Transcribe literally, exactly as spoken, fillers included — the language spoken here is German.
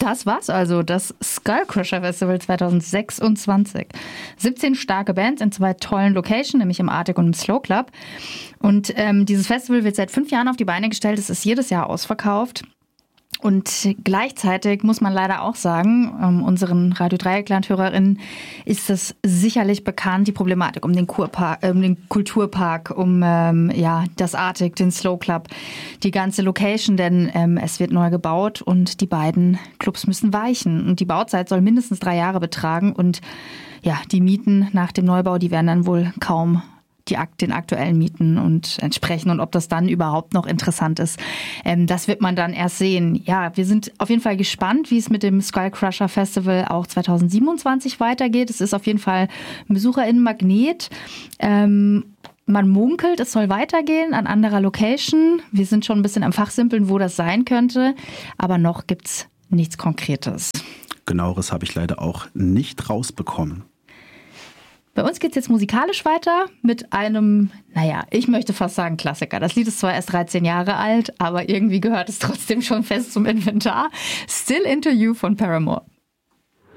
Das war's also, das Skullcrusher Festival zwanzig sechsundzwanzig. siebzehn starke Bands in zwei tollen Locations, nämlich im Arctic und im Slow Club. Und ähm, dieses Festival wird seit fünf Jahren auf die Beine gestellt. Es ist jedes Jahr ausverkauft. Und gleichzeitig muss man leider auch sagen, ähm, unseren Radio Dreieckland-HörerInnen ist es sicherlich bekannt, die Problematik um den, Kurpark, äh, um den Kulturpark, um ähm, ja, das Arctic, den Slow Club, die ganze Location, denn ähm, es wird neu gebaut und die beiden Clubs müssen weichen. Und die Bauzeit soll mindestens drei Jahre betragen und ja, die Mieten nach dem Neubau, die werden dann wohl kaum die den aktuellen Mieten und entsprechen und ob das dann überhaupt noch interessant ist. Ähm, das wird man dann erst sehen. Ja, wir sind auf jeden Fall gespannt, wie es mit dem Skullcrusher Festival auch zwanzig siebenundzwanzig weitergeht. Es ist auf jeden Fall ein BesucherInnen-Magnet. Ähm, man munkelt, es soll weitergehen an anderer Location. Wir sind schon ein bisschen am Fachsimpeln, wo das sein könnte, aber noch gibt's nichts Konkretes. Genaueres habe ich leider auch nicht rausbekommen. Bei uns geht's jetzt musikalisch weiter mit einem, naja, ich möchte fast sagen Klassiker. Das Lied ist zwar erst dreizehn Jahre alt, aber irgendwie gehört es trotzdem schon fest zum Inventar. Still Into You von Paramore.